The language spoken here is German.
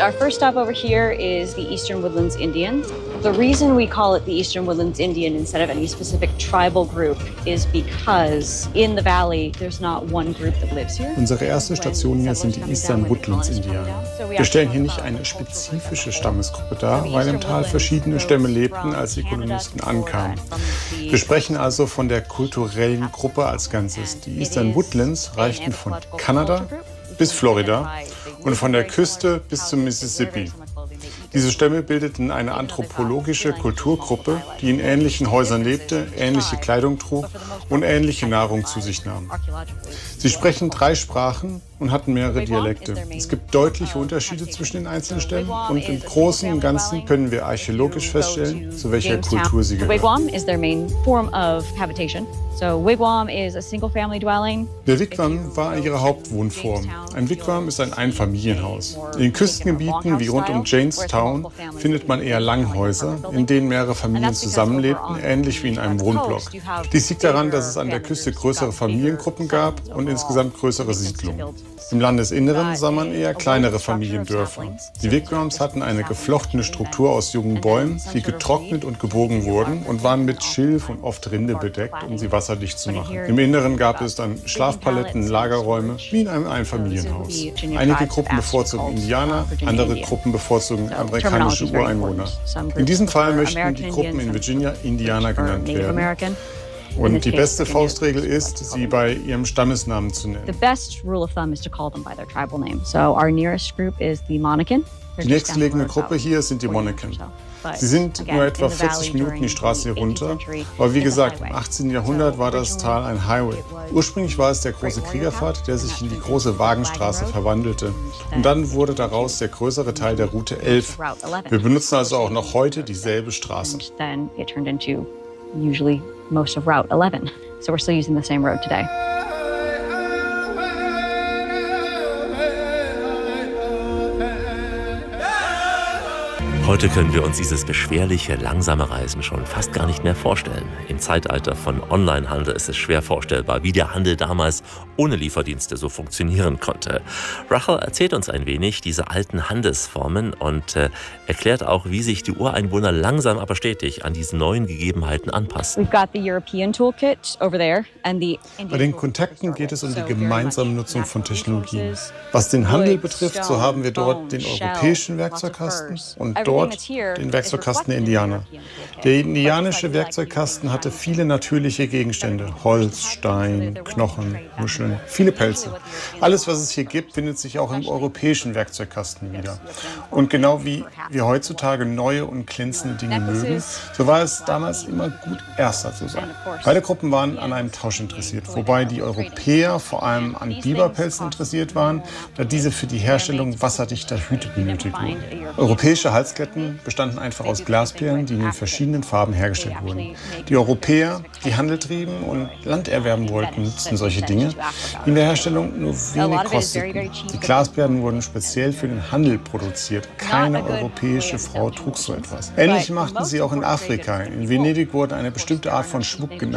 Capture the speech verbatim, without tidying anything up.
Our first stop over here is the Eastern Woodlands Indian. The reason we call it the Eastern Woodlands Indian instead of any specific tribal group is because in the valley there's not one group that lives here. Unsere erste Station hier sind die Eastern Woodlands Indianer. Wir stellen hier nicht eine spezifische Stammesgruppe dar, weil im Tal verschiedene Stämme lebten, als die Kolonisten ankamen. Wir sprechen also von der kulturellen Gruppe als Ganzes. Die Eastern Woodlands reichten von Kanada bis Florida und von der Küste bis zum Mississippi. Diese Stämme bildeten eine anthropologische Kulturgruppe, die in ähnlichen Häusern lebte, ähnliche Kleidung trug und ähnliche Nahrung zu sich nahm. Sie sprechen drei Sprachen und hatten mehrere Dialekte. Es gibt deutliche Unterschiede zwischen den einzelnen Stämmen und im Großen und Ganzen können wir archäologisch feststellen, zu welcher Kultur sie gehören. So wigwam is a single-family dwelling. Der Wigwam war ihre Hauptwohnform. Ein Wigwam ist ein Einfamilienhaus. In den Küstengebieten wie rund um Jamestown findet man eher Langhäuser, in denen mehrere Familien zusammenlebten, ähnlich wie in einem Wohnblock. Dies liegt daran, dass es an der Küste größere Familiengruppen gab und insgesamt größere Siedlungen. Im Landesinneren sah man eher kleinere Familiendörfer. Die Wigwams hatten eine geflochtene Struktur aus jungen Bäumen, die getrocknet und gebogen wurden und waren mit Schilf und oft Rinde bedeckt, um sie wasserdicht zu machen. Im Inneren gab es dann Schlafpaletten, Lagerräume, wie in einem Einfamilienhaus. Einige Gruppen bevorzugen Indianer, andere Gruppen bevorzugen amerikanische Ureinwohner. In diesem Fall möchten die Gruppen in Virginia Indianer genannt werden. Und die beste Faustregel ist, sie bei ihrem Stammesnamen zu nennen. Die nächstgelegene Gruppe hier sind die Monacan. Sie sind nur etwa vierzig Minuten die Straße hier runter, aber wie gesagt, im achtzehnten Jahrhundert war das Tal ein Highway. Ursprünglich war es der große Kriegerpfad, der sich in die große Wagenstraße verwandelte. Und dann wurde daraus der größere Teil der Route elf. Wir benutzen also auch noch heute dieselbe Straße. Usually most of Route eleven. So we're still using the same road today. Heute können wir uns dieses beschwerliche, langsame Reisen schon fast gar nicht mehr vorstellen. Im Zeitalter von Onlinehandel ist es schwer vorstellbar, wie der Handel damals ohne Lieferdienste so funktionieren konnte. Rachel erzählt uns ein wenig diese alten Handelsformen und äh, erklärt auch, wie sich die Ureinwohner langsam aber stetig an diese neuen Gegebenheiten anpassen. We've got the European Toolkit over there and the Bei den Kontakten geht es um die gemeinsame Nutzung von Technologien. Was den Handel betrifft, so haben wir dort den europäischen Werkzeugkasten und dort den Werkzeugkasten der Indianer. Der indianische Werkzeugkasten hatte viele natürliche Gegenstände. Holz, Stein, Knochen, Muscheln, viele Pelze. Alles, was es hier gibt, findet sich auch im europäischen Werkzeugkasten wieder. Und genau wie wir heutzutage neue und glänzende Dinge mögen, so war es damals immer gut, Erster zu sein. Beide Gruppen waren an einem Tausch interessiert, wobei die Europäer vor allem an Biberpelzen interessiert waren, da diese für die Herstellung wasserdichter Hüte benötigt wurden. Europäische Halskette bestanden einfach aus Glasperlen, die in den verschiedenen Farben hergestellt wurden. Die Europäer, die Handel trieben und Land erwerben wollten, nutzten solche Dinge, die in der Herstellung nur wenig kosteten. Die Glasperlen wurden speziell für den Handel produziert. Keine europäische Frau trug so etwas. Ähnlich machten sie auch in Afrika. In Venedig wurde eine bestimmte Art von Schmuck genannt.